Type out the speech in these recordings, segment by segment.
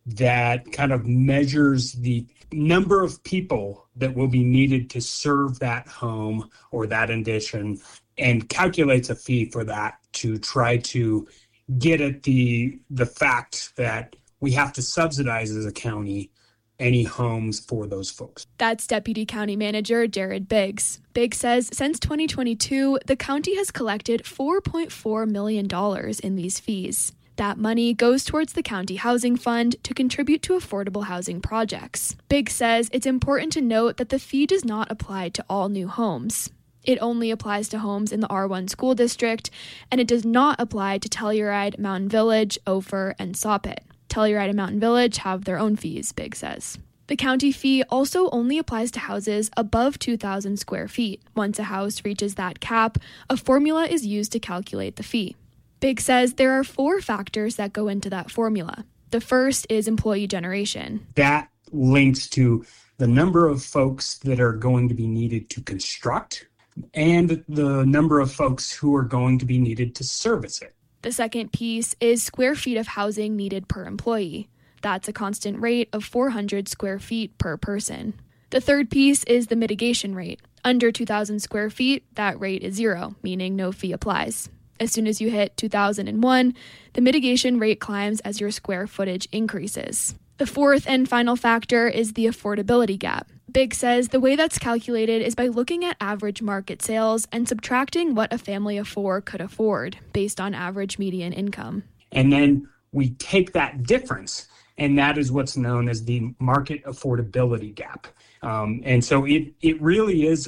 that kind of measures the number of people that will be needed to serve that home or that addition and calculates a fee for that to try to get at the fact that we have to subsidize as a county any homes for those folks. That's Deputy County Manager Jared Biggs. Biggs says since 2022, the county has collected $4.4 million in these fees. That money goes towards the county housing fund to contribute to affordable housing projects. Biggs says it's important to note that the fee does not apply to all new homes. It only applies to homes in the R1 school district, and it does not apply to Telluride, Mountain Village, Ophir, and Sawpit. Telluride and Mountain Village have their own fees, Biggs says. The county fee also only applies to houses above 2,000 square feet. Once a house reaches that cap, a formula is used to calculate the fee. Biggs says there are 4 factors that go into that formula. The first is employee generation. That links to the number of folks that are going to be needed to construct and the number of folks who are going to be needed to service it. The second piece is square feet of housing needed per employee. That's a constant rate of 400 square feet per person. The third piece is the mitigation rate. Under 2,000 square feet, that rate is 0, meaning no fee applies. As soon as you hit 2001, the mitigation rate climbs as your square footage increases. The fourth and final factor is the affordability gap. Biggs says the way that's calculated is by looking at average market sales and subtracting what a family of 4 could afford based on average median income. And then we take that difference, and that is what's known as the market affordability gap. And so it really is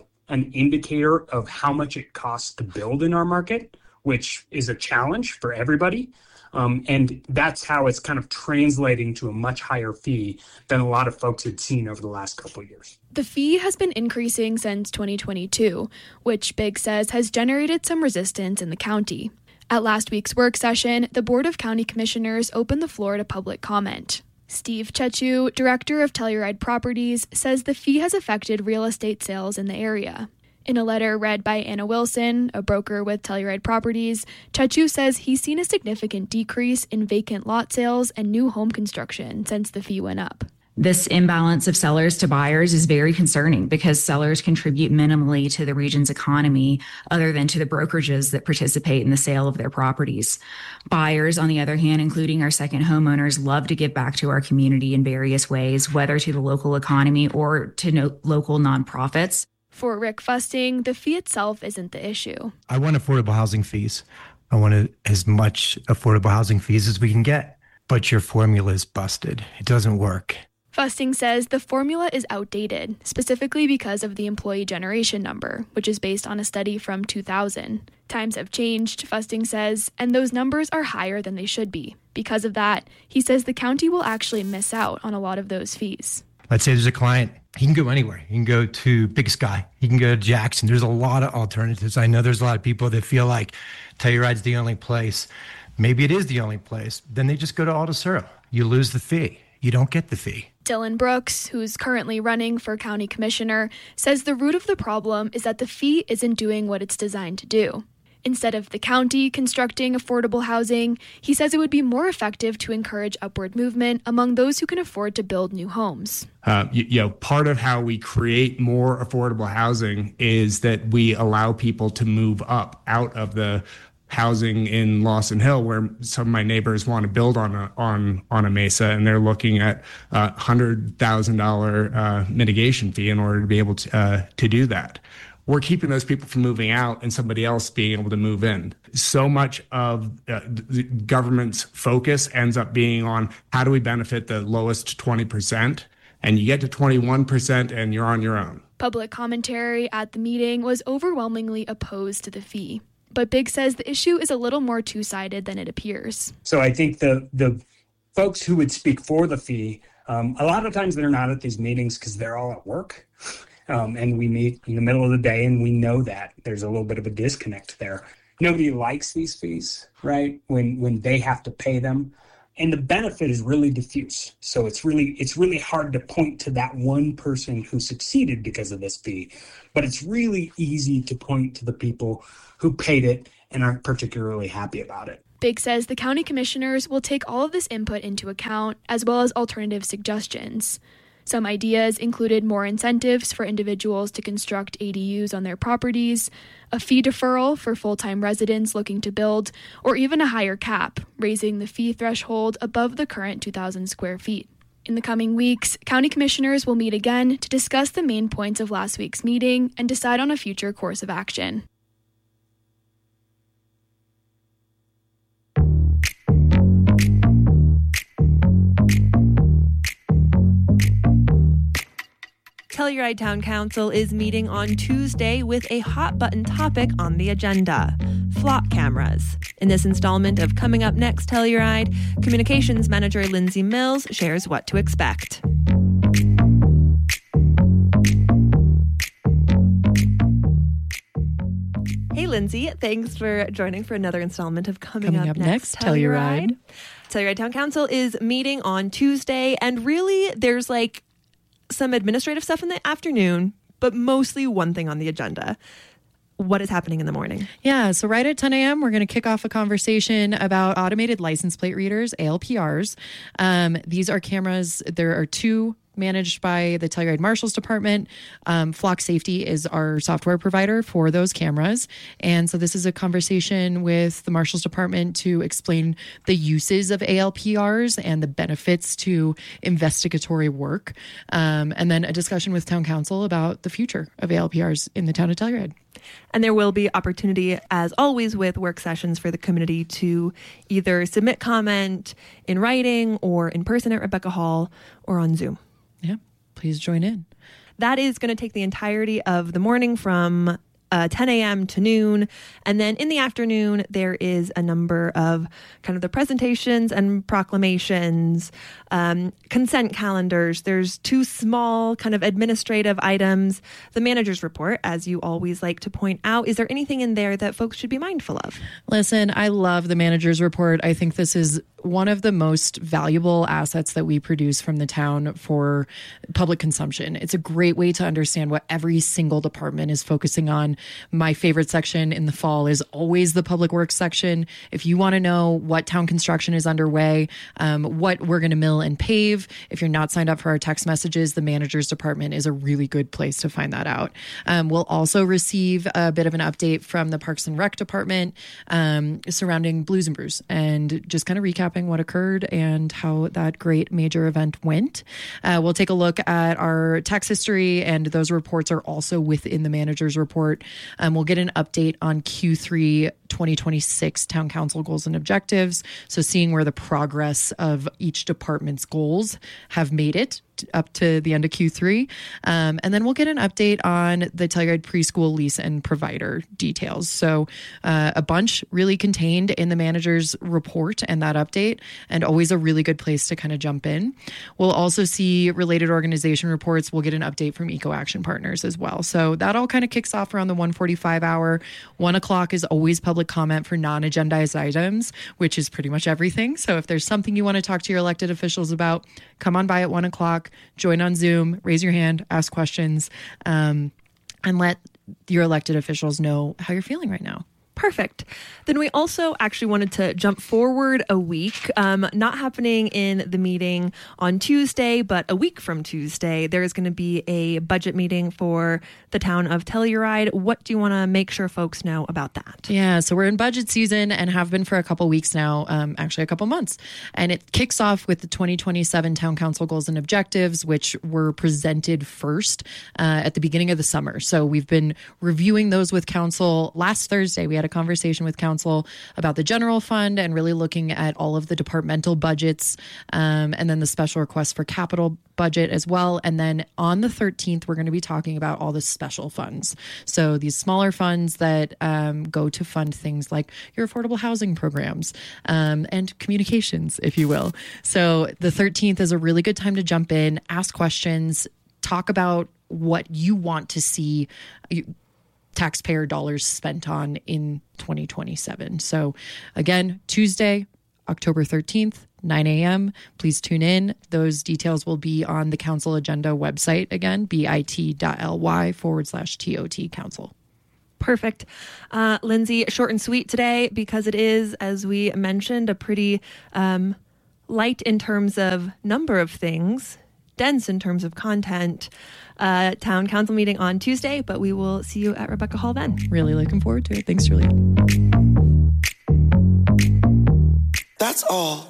an indicator of how much it costs to build in our market, which is a challenge for everybody. And that's how it's kind of translating to a much higher fee than a lot of folks had seen over the last couple of years. The fee has been increasing since 2022, which Biggs says has generated some resistance in the county. At last week's work session, the Board of County Commissioners opened the floor to public comment. Steve Chechu, director of Telluride Properties, says the fee has affected real estate sales in the area. In a letter read by Anna Wilson, a broker with Telluride Properties, Chechu says he's seen a significant decrease in vacant lot sales and new home construction since the fee went up. This imbalance of sellers to buyers is very concerning because sellers contribute minimally to the region's economy other than to the brokerages that participate in the sale of their properties. Buyers, on the other hand, including our second homeowners, love to give back to our community in various ways, whether to the local economy or to local nonprofits. For Rick Fusting, the fee itself isn't the issue. I want affordable housing fees. I want as much affordable housing fees as we can get. But your formula is busted. It doesn't work. Fusting says the formula is outdated, specifically because of the employee generation number, which is based on a study from 2000. Times have changed, Fusting says, and those numbers are higher than they should be. Because of that, he says the county will actually miss out on a lot of those fees. Let's say there's a client. He can go anywhere. He can go to Big Sky. He can go to Jackson. There's a lot of alternatives. I know there's a lot of people that feel like Telluride's the only place. Maybe it is the only place. Then they just go to Aldosuro. You lose the fee. You don't get the fee. Dylan Brooks, who's currently running for county commissioner, says the root of the problem is that the fee isn't doing what it's designed to do. Instead of the county constructing affordable housing, he says it would be more effective to encourage upward movement among those who can afford to build new homes. Part of how we create more affordable housing is that we allow people to move up out of the housing in Lawson Hill, where some of my neighbors want to build on a mesa, and they're looking at $100,000 mitigation fee in order to be able to do that. We're keeping those people from moving out and somebody else being able to move in. So much of the government's focus ends up being on how do we benefit the lowest 20%, and you get to 21% and you're on your own. Public commentary at the meeting was overwhelmingly opposed to the fee. But Biggs says the issue is a little more two-sided than it appears. So I think the folks who would speak for the fee, a lot of times they're not at these meetings because they're all at work. And we meet in the middle of the day, and we know that there's a little bit of a disconnect there. Nobody likes these fees, right? When they have to pay them. And the benefit is really diffuse. So it's really hard to point to that one person who succeeded because of this fee. But it's really easy to point to the people who paid it and aren't particularly happy about it. Biggs says the county commissioners will take all of this input into account, as well as alternative suggestions. Some ideas included more incentives for individuals to construct ADUs on their properties, a fee deferral for full-time residents looking to build, or even a higher cap, raising the fee threshold above the current 2,000 square feet. In the coming weeks, county commissioners will meet again to discuss the main points of last week's meeting and decide on a future course of action. Telluride Town Council is meeting on Tuesday with a hot-button topic on the agenda: flock cameras. In this installment of Coming Up Next Telluride, Communications Manager Lindsay Mills shares what to expect. Hey, Lindsay, thanks for joining for another installment of Coming Up Next Telluride. Telluride Town Council is meeting on Tuesday, and really there's some administrative stuff in the afternoon, but mostly one thing on the agenda. What is happening in the morning? Yeah, so right at 10 a.m., we're going to kick off a conversation about automated license plate readers, ALPRs. These are cameras. There are two managed by the Telluride Marshal's Department. Flock Safety is our software provider for those cameras. And so this is a conversation with the Marshal's Department to explain the uses of ALPRs and the benefits to investigatory work. And then a discussion with Town Council about the future of ALPRs in the town of Telluride. And there will be opportunity, as always, with work sessions for the community to either submit comment in writing or in person at Rebecca Hall or on Zoom. Yeah, please join in. That is going to take the entirety of the morning from 10 a.m. to noon. And then in the afternoon, there is a number of kind of the presentations and proclamations, consent calendars. There's two small kind of administrative items. The manager's report, as you always like to point out. Is there anything in there that folks should be mindful of? Listen, I love the manager's report. I think this is one of the most valuable assets that we produce from the town for public consumption. It's a great way to understand what every single department is focusing on. My favorite section in the fall is always the public works section. If you want to know what town construction is underway, what we're going to mill and pave, if you're not signed up for our text messages, the manager's department is a really good place to find that out. We'll also receive a bit of an update from the Parks and Rec department surrounding Blues and Brews, and just kind of recap what occurred and how that great major event went. We'll take a look at our tax history, and those reports are also within the manager's report. We'll get an update on Q3 2026 Town Council goals and objectives. So seeing where the progress of each department's goals have made it up to the end of Q3. And then we'll get an update on the Telluride preschool lease and provider details. So a bunch really contained in the manager's report and that update, and always a really good place to kind of jump in. We'll also see related organization reports. We'll get an update from Eco Action Partners as well. So that all kind of kicks off around the 1:45 hour. 1 o'clock is always public comment for non-agendized items, which is pretty much everything. So if there's something you want to talk to your elected officials about, come on by at 1 o'clock, join on Zoom, raise your hand, ask questions, and let your elected officials know how you're feeling right now. Perfect. Then we also actually wanted to jump forward a week, not happening in the meeting on Tuesday, but a week from Tuesday, there is going to be a budget meeting for the town of Telluride. What do you want to make sure folks know about that? Yeah, so we're in budget season and have been for a couple weeks now, actually a couple months. And it kicks off with the 2027 Town Council goals and objectives, which were presented first at the beginning of the summer. So we've been reviewing those with council. Last Thursday, we had a conversation with council about the general fund and really looking at all of the departmental budgets, and then the special request for capital budget as well. And then on the 13th, we're going to be talking about all the special funds. So these smaller funds that go to fund things like your affordable housing programs and communications, if you will. So the 13th is a really good time to jump in, ask questions, talk about what you want to see taxpayer dollars spent on in 2027. So again, Tuesday, October 13th, 9 a.m. Please tune in. Those details will be on the council agenda website again, bit.ly/TOT council. Perfect. Lindsay, short and sweet today because it is, as we mentioned, a pretty light in terms of number of things, dense in terms of content. Town council meeting on Tuesday, but we will see you at Rebecca Hall then. Really looking forward to it. Thanks, Julia. That's all.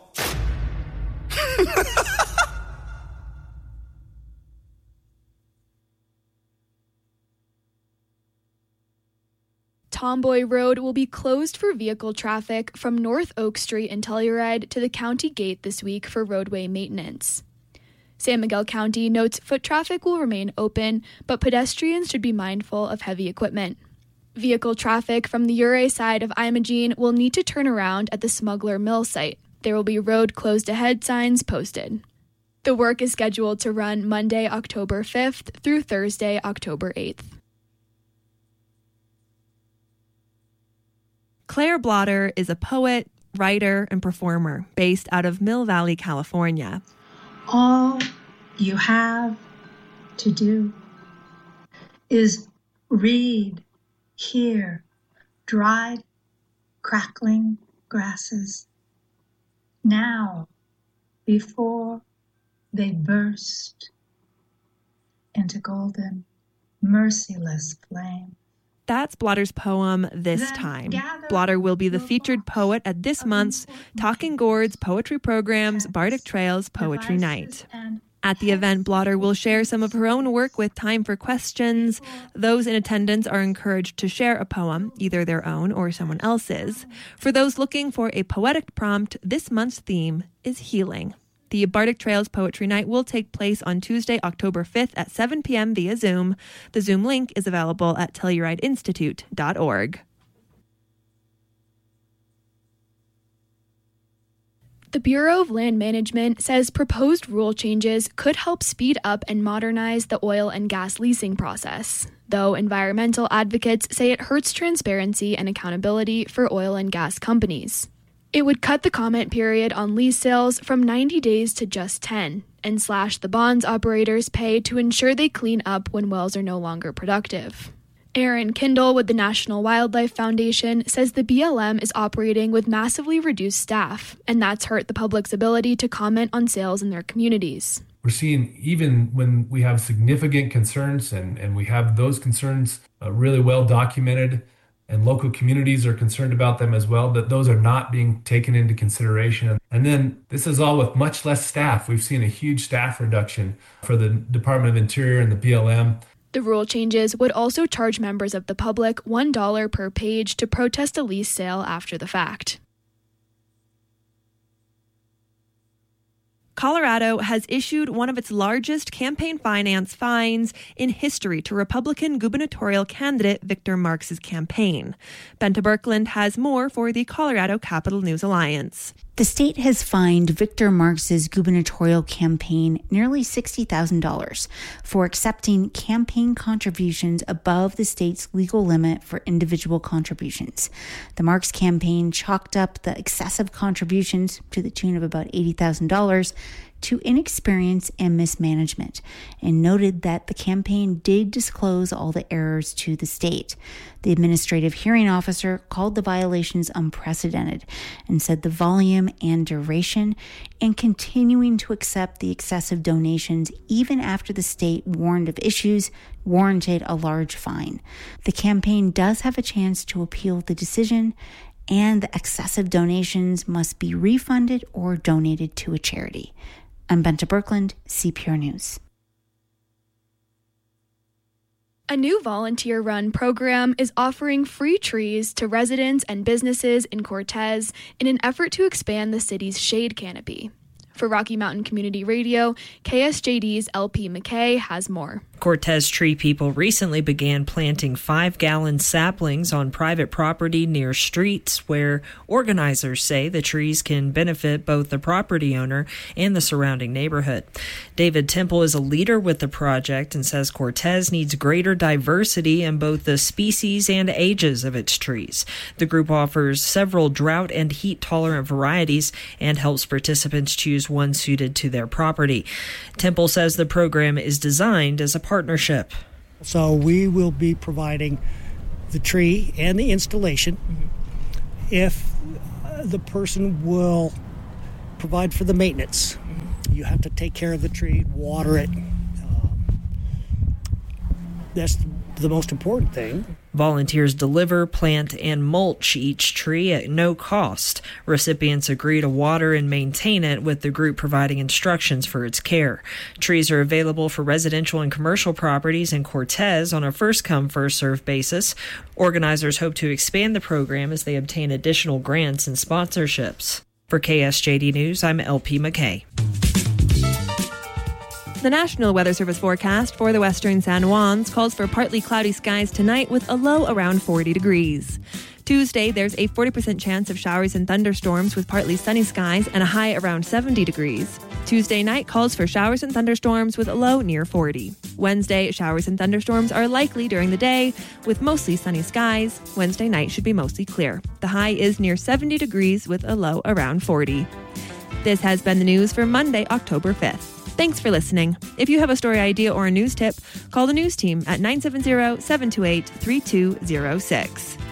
Tomboy Road will be closed for vehicle traffic from North Oak Street in Telluride to the county gate this week for roadway maintenance. San Miguel County notes foot traffic will remain open, but pedestrians should be mindful of heavy equipment. Vehicle traffic from the Ouray side of Imogene will need to turn around at the Smuggler Mill site. There will be road closed ahead signs posted. The work is scheduled to run Monday, October 5th through Thursday, October 8th. Claire Blotter is a poet, writer, and performer based out of Mill Valley, California. All you have to do is read, hear dried, crackling grasses. Now, before they burst into golden, merciless flame. That's Blotter's poem This Time. Blotter will be the featured poet at this month's Talking Gourds Poetry Program's Bardic Trails Poetry Night. At the event, Blotter will share some of her own work with time for questions. Those in attendance are encouraged to share a poem, either their own or someone else's. For those looking for a poetic prompt, this month's theme is healing. The Bardic Trails Poetry Night will take place on Tuesday, October 5th at 7 p.m. via Zoom. The Zoom link is available at TellurideInstitute.org. The Bureau of Land Management says proposed rule changes could help speed up and modernize the oil and gas leasing process, though environmental advocates say it hurts transparency and accountability for oil and gas companies. It would cut the comment period on lease sales from 90 days to just 10 and slash the bonds operators pay to ensure they clean up when wells are no longer productive. Aaron Kindle with the National Wildlife Foundation says the BLM is operating with massively reduced staff, and that's hurt the public's ability to comment on sales in their communities. We're seeing, even when we have significant concerns and we have those concerns really well documented, and local communities are concerned about them as well, that those are not being taken into consideration. And then this is all with much less staff. We've seen a huge staff reduction for the Department of Interior and the BLM. The rule changes would also charge members of the public $1 per page to protest a lease sale after the fact. Colorado has issued one of its largest campaign finance fines in history to Republican gubernatorial candidate Victor Marx's campaign. Benta Birkeland has more for the Colorado Capital News Alliance. The state has fined Victor Marx's gubernatorial campaign nearly $60,000 for accepting campaign contributions above the state's legal limit for individual contributions. The Marx campaign chalked up the excessive contributions to the tune of about $80,000 to inexperience and mismanagement, and noted that the campaign did disclose all the errors to the state. The administrative hearing officer called the violations unprecedented and said the volume and duration and continuing to accept the excessive donations even after the state warned of issues warranted a large fine. The campaign does have a chance to appeal the decision, and the excessive donations must be refunded or donated to a charity. I'm Benta Birkeland, CPR News. A new volunteer-run program is offering free trees to residents and businesses in Cortez in an effort to expand the city's shade canopy. For Rocky Mountain Community Radio, KSJD's LP McKay has more. Cortez Tree People recently began planting 5-gallon saplings on private property near streets where organizers say the trees can benefit both the property owner and the surrounding neighborhood. David Temple is a leader with the project and says Cortez needs greater diversity in both the species and ages of its trees. The group offers several drought and heat-tolerant varieties and helps participants choose one suited to their property. Temple says the program is designed as a partnership. So we will be providing the tree and the installation if the person will provide for the maintenance. You have to take care of the tree, water it. That's the most important thing. Volunteers deliver, plant, and mulch each tree at no cost. Recipients agree to water and maintain it, with the group providing instructions for its care. Trees are available for residential and commercial properties in Cortez on a first-come, first-served basis. Organizers hope to expand the program as they obtain additional grants and sponsorships. For KSJD News, I'm LP McKay. The National Weather Service forecast for the western San Juans calls for partly cloudy skies tonight with a low around 40 degrees. Tuesday, there's a 40% chance of showers and thunderstorms with partly sunny skies and a high around 70 degrees. Tuesday night calls for showers and thunderstorms with a low near 40. Wednesday, showers and thunderstorms are likely during the day with mostly sunny skies. Wednesday night should be mostly clear. The high is near 70 degrees with a low around 40. This has been the news for Monday, October 5th. Thanks for listening. If you have a story idea or a news tip, call the news team at 970-728-3206.